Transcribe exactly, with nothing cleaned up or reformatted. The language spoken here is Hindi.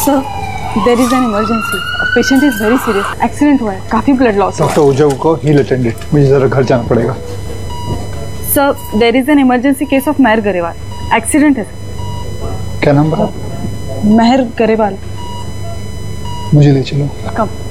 Sir, there is an emergency, patient is very serious, accident हुआ है, काफी ब्लड लॉस है। डॉक्टर ओझा को हील अटेंड इट, मुझे जरा घर जाना पड़ेगा। Sir, there is an emergency case of Mehar Grewal, accident है। क्या नाम बता? मेहर गरेवाल। मुझे ले चलो। कम।